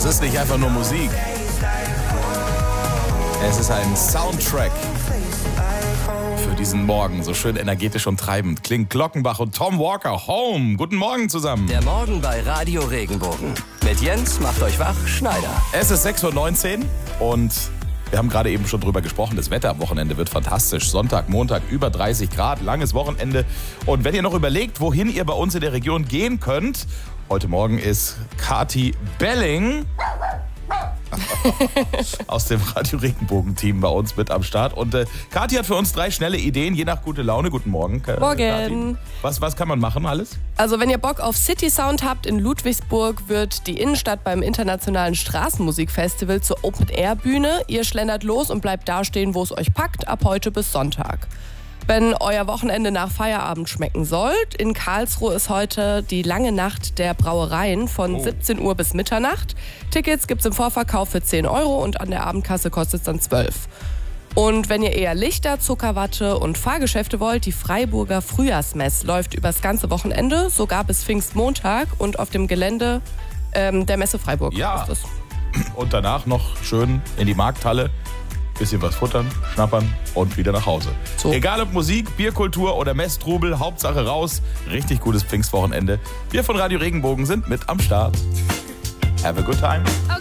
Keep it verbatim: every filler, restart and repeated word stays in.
Das ist nicht einfach nur Musik. Es ist ein Soundtrack für diesen Morgen. So schön energetisch und treibend. Klingt Glockenbach und Tom Walker. Home. Guten Morgen zusammen. Der Morgen bei Radio Regenbogen. Mit Jens macht euch wach, Schneider. Es ist sechs Uhr neunzehn und wir haben gerade eben schon drüber gesprochen. Das Wetter am Wochenende wird fantastisch. Sonntag, Montag über dreißig Grad, langes Wochenende. Und wenn ihr noch überlegt, wohin ihr bei uns in der Region gehen könnt, heute Morgen ist Kati Belling aus dem Radio Regenbogen-Team bei uns mit am Start. Und äh, Kathi hat für uns drei schnelle Ideen, je nach gute Laune. Guten Morgen, K- Morgen. Kathi. Was, was kann man machen alles? Also wenn ihr Bock auf City Sound habt, in Ludwigsburg wird die Innenstadt beim internationalen Straßenmusikfestival zur Open-Air-Bühne. Ihr schlendert los und bleibt da stehen, wo es euch packt, ab heute bis Sonntag. Wenn euer Wochenende nach Feierabend schmecken sollt, in Karlsruhe ist heute die lange Nacht der Brauereien von Oh. siebzehn Uhr bis Mitternacht. Tickets gibt's im Vorverkauf für zehn Euro und an der Abendkasse kostet es dann zwölf. Und wenn ihr eher Lichter, Zuckerwatte und Fahrgeschäfte wollt, die Freiburger Frühjahrsmess läuft übers ganze Wochenende, sogar bis Pfingstmontag und auf dem Gelände ähm, der Messe Freiburg Ja. ist es. Und danach noch schön in die Markthalle, bisschen was futtern, schnappern und wieder nach Hause. So. Egal ob Musik, Bierkultur oder Messtrubel, Hauptsache raus. Richtig gutes Pfingstwochenende. Wir von Radio Regenbogen sind mit am Start. Have a good time.